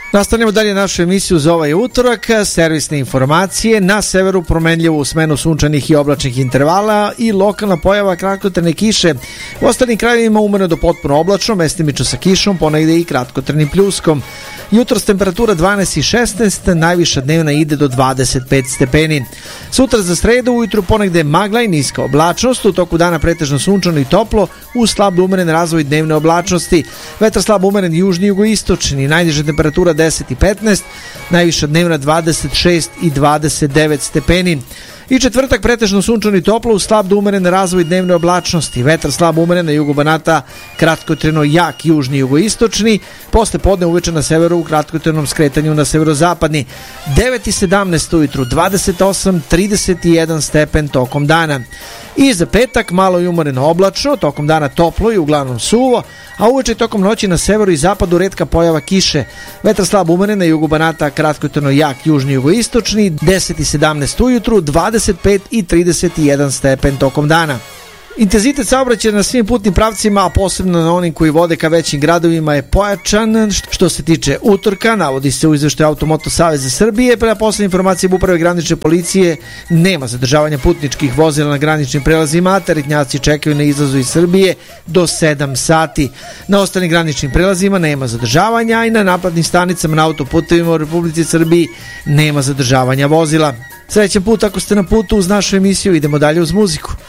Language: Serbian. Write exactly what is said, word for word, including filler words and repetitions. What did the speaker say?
Nastavljamo dalje našu emisiju za ovaj utorak. Servisne informacije. Na severu promenljivo u smenu sunčanih i oblačnih intervala i lokalna pojava kratkotrajne kiše. U ostalim krajevima umereno do potpuno oblačno, mestimično sa kišom, ponegde i kratkotrajnim pljuskom. Jutros temperatura dvanaest i šesnaest, najviša dnevna ide do dvadeset pet stepeni. Sutra za sredu ujutru ponegde magla i niska oblačnost, u toku dana pretežno sunčano i toplo, uz slabo umeren razvoj dnevne oblačnosti. Vetar slabo umeren južni i jugoistočni, najniža temperatura deset i petnaest, najviša dnevna dvadeset šest i dvadeset devet stepeni. I četvrtak pretežno sunčano i toplo uz slab do umeren razvoj dnevne oblačnosti. Vetar slabo umeren na jugu Banata, kratkotrajno jak južni i jugoistočni. Posle podne uveče na severu u kratkotrajnom skretanju na severozapadni. devet i sedamnaest ujutru, dvadeset osam, trideset jedan stepen tokom dana. I za petak malo i umoreno oblačno, tokom dana toplo i uglavnom suvo, a uveče tokom noći na severu i zapadu retka pojava kiše. Vetar slabo umeren na jugu Banata, kratkotrajno jak južni i jugoistočni, deset i sedamnaest ujutru, dvadeset pet i trideset jedan stepen tokom dana. Intenzitet saobraćaja na svim putnim pravcima, a posebno na onim koji vode ka većim gradovima, je pojačan. Što se tiče utorka, navodi se u izveštaju Automoto Saveza Srbije, prema poslednje informacije Uprave granične policije nema zadržavanja putničkih vozila na graničnim prelazima, a teretnjaci čekaju na izlazu iz Srbije do sedam sati. Na ostalim graničnim prelazima nema zadržavanja i na naplatnim stanicama na autoputevima u Republici Srbiji nema zadržavanja vozila. Srećan put ako ste na putu uz našu emisiju, idemo dalje uz muziku.